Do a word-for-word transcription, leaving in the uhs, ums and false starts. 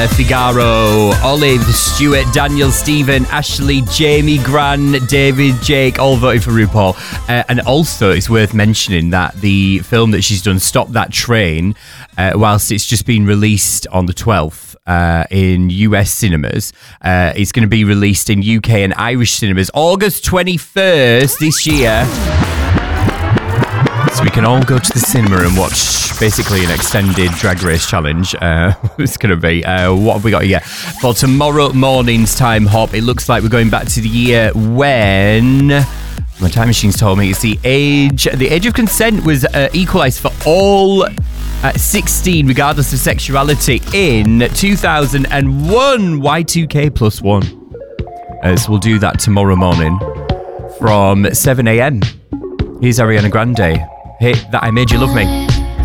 Emma, Figaro, Olive, Stuart, Daniel, Stephen, Ashley, Jamie, Gran, David, Jake, all voted for RuPaul. Uh, and also, it's worth mentioning that the film that she's done, Stop That Train, uh, whilst it's just been released on the twelfth uh, in U S cinemas, uh, it's going to be released in U K and Irish cinemas August twenty-first this year. So we can all go to the cinema and watch basically an extended Drag Race challenge. Uh, it's going to be, uh, what have we got here? For tomorrow morning's Time Hop, it looks like we're going back to the year when... My time machine's told me it's the age... The age of consent was uh, equalised for all uh, sixteen, regardless of sexuality, in two thousand one. Y two K plus one. Uh, so we'll do that tomorrow morning from seven a.m. Here's Ariana Grande. Hey, That I Made You Love Me.